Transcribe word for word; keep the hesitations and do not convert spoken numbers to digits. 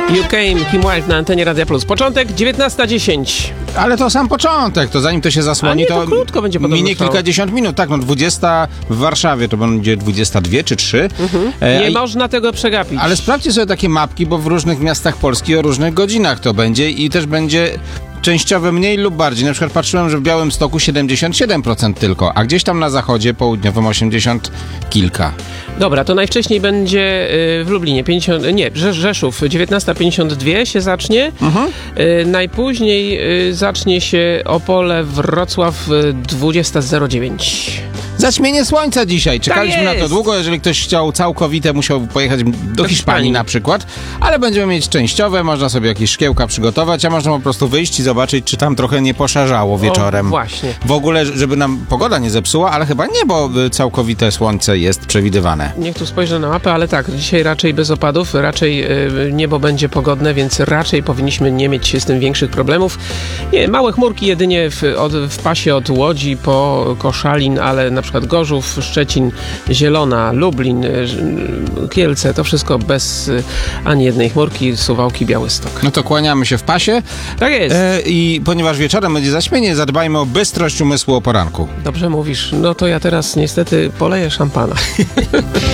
You Came, Kim Wilde na antenie Radia Plus. Początek dziewiętnasta dziesięć. Ale to sam początek, to zanim to się zasłoni, nie, to to, krótko będzie podobno minie trwało. kilkadziesiąt minut. Tak, no dwudziesta w Warszawie to będzie dwudziesta dwie czy trzy. Mhm. E, Nie i- można tego przegapić. Ale sprawdźcie sobie takie mapki, bo w różnych miastach Polski o różnych godzinach to będzie i też będzie częściowe mniej lub bardziej. Na przykład patrzyłem, że w Białymstoku siedemdziesiąt siedem procent tylko, a gdzieś tam na zachodzie południowym osiemdziesiąt kilka. Dobra, to najwcześniej będzie y, w Lublinie, pięćdziesiąt, nie, Rze- Rzeszów, dziewiętnasta pięćdziesiąt dwa się zacznie. Mhm. Y, najpóźniej y, zacznie się Opole, Wrocław, y, dwudziesta zero dziewięć. Zaćmienie słońca dzisiaj. Czekaliśmy na to jest. długo. Jeżeli ktoś chciał całkowite, musiał pojechać do, Hiszpanii, Hiszpanii na przykład. Ale będziemy mieć częściowe, można sobie jakieś szkiełka przygotować, a można po prostu wyjść i zobaczyć, czy tam trochę nie poszarzało wieczorem. O, właśnie. W ogóle, żeby nam pogoda nie zepsuła, ale chyba nie, bo y, całkowite słońce jest przewidywane. Niech tu spojrzę na mapę, ale tak, dzisiaj raczej bez opadów, raczej y, niebo będzie pogodne, więc raczej powinniśmy nie mieć z tym większych problemów. Nie, małe chmurki jedynie w, od, w pasie od Łodzi po Koszalin, ale na przykład Gorzów, Szczecin, Zielona, Lublin, y, Kielce, to wszystko bez y, ani jednej chmurki, Suwałki, Białystok. No to kłaniamy się w pasie. Tak jest. E, I ponieważ wieczorem będzie zaćmienie, zadbajmy o bystrość umysłu o poranku. Dobrze mówisz. No to ja teraz niestety poleję szampana.